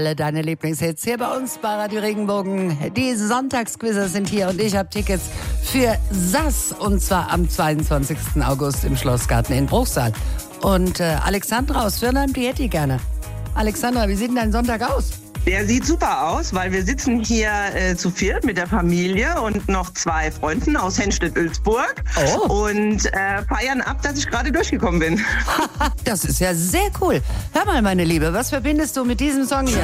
Alle deine Lieblingshits hier bei uns bei Radio Regenbogen. Die Sonntagsquizzer sind hier und ich habe Tickets für SAS und zwar am 22. August im Schlossgarten in Bruchsal. Und Alexandra aus Firnheim, die hätte ich gerne. Alexandra, wie sieht denn dein Sonntag aus? Der sieht super aus, weil wir sitzen hier zu viert mit der Familie und noch 2 Freunden aus Henstedt-Ulzburg und feiern ab, dass ich gerade durchgekommen bin. Das ist ja sehr cool. Hör mal, meine Liebe, was verbindest du mit diesem Song hier?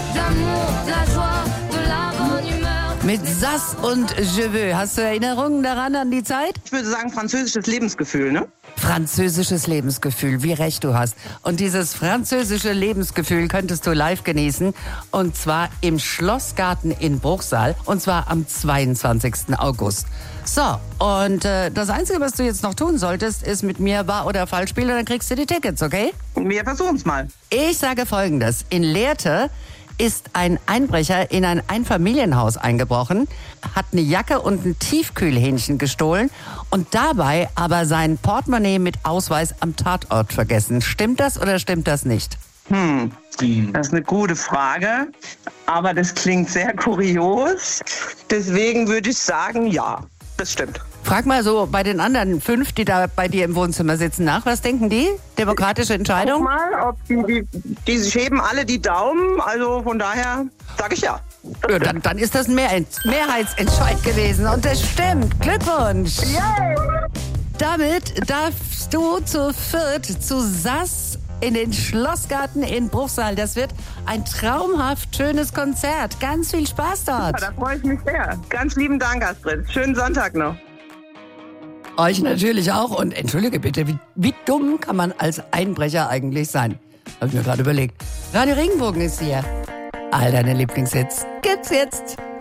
Mit SAS und Je veux. Hast du Erinnerungen daran an die Zeit? Ich würde sagen, französisches Lebensgefühl, ne? Französisches Lebensgefühl, wie recht du hast. Und dieses französische Lebensgefühl könntest du live genießen. Und zwar im Schlossgarten in Bruchsal. Und zwar am 22. August. So, und das Einzige, was du jetzt noch tun solltest, ist mit mir wahr oder falsch spielen. Und dann kriegst du die Tickets, okay? Wir versuchen es mal. Ich sage Folgendes. In Lehrte ist ein Einbrecher in ein Einfamilienhaus eingebrochen, hat eine Jacke und ein Tiefkühlhähnchen gestohlen und dabei aber sein Portemonnaie mit Ausweis am Tatort vergessen. Stimmt das oder stimmt das nicht? Das ist eine gute Frage, aber das klingt sehr kurios. Deswegen würde ich sagen, ja, das stimmt. Frag mal so bei den anderen 5, die da bei dir im Wohnzimmer sitzen, nach. Was denken die? Demokratische Entscheidung? Guck mal, ob die heben alle die Daumen. Also von daher sage ich ja. Ja, dann ist das ein Mehrheitsentscheid gewesen. Und das stimmt. Glückwunsch. Yay! Damit darfst du zu viert zu SAS in den Schlossgarten in Bruchsal. Das wird ein traumhaft schönes Konzert. Ganz viel Spaß dort. Ja, da freue ich mich sehr. Ganz lieben Dank, Astrid. Schönen Sonntag noch. Euch natürlich auch. Und entschuldige bitte, wie dumm kann man als Einbrecher eigentlich sein? Hab ich mir gerade überlegt. Radio Regenbogen ist hier. All deine Lieblingshits gibt's jetzt.